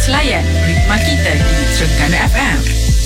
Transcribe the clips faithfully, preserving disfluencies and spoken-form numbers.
layan Ritma Kita di Terengganu F M.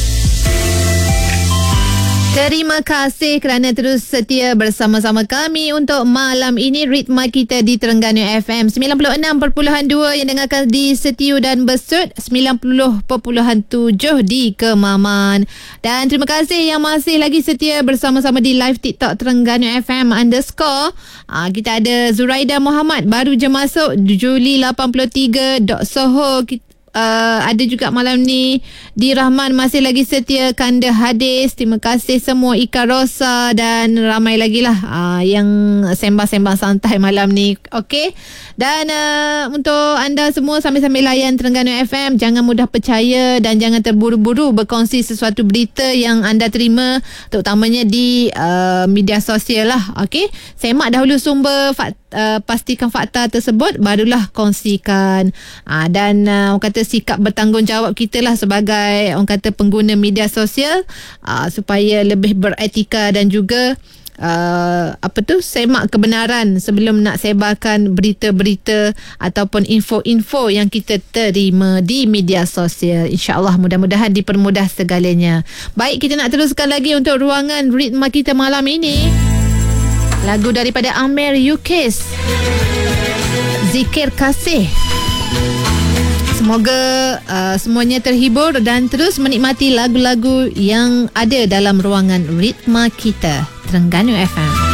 Terima kasih kerana terus setia bersama-sama kami untuk malam ini Ritma Kita di Terengganu F M sembilan puluh enam perpuluhan dua yang dengarkan di Setiu dan Besut, sembilan puluh perpuluhan tujuh di Kemaman. Dan terima kasih yang masih lagi setia bersama-sama di live TikTok Terengganu F M underscore. Aa, kita ada Zuraida Muhammad baru je masuk Juli lapan puluh tiga dot soho. Kita Uh, ada juga malam ni Di Rahman masih lagi setia, Kanda Hadis, terima kasih semua, Ika Rosa dan ramai lagi lah uh, yang sembang-sembang santai malam ni. Okey, dan uh, untuk anda semua sambil-sambil layan Terengganu F M, jangan mudah percaya dan jangan terburu-buru berkongsi sesuatu berita yang anda terima, terutamanya di uh, media sosial lah. Okey, semak dahulu sumber fakta, uh, pastikan fakta tersebut, barulah kongsikan. uh, dan uh, orang kata sikap bertanggungjawab kita lah sebagai orang kata pengguna media sosial, uh, supaya lebih beretika dan juga uh, apa tu semak kebenaran sebelum nak sebarkan berita-berita ataupun info-info yang kita terima di media sosial. InsyaAllah mudah-mudahan dipermudah segalanya. Baik, kita nak teruskan lagi untuk ruangan Ritma Kita malam ini. Lagu daripada Amir Yukis, Zikir Kasih. Semoga uh, semuanya terhibur dan terus menikmati lagu-lagu yang ada dalam ruangan Ritma Kita Terengganu F M.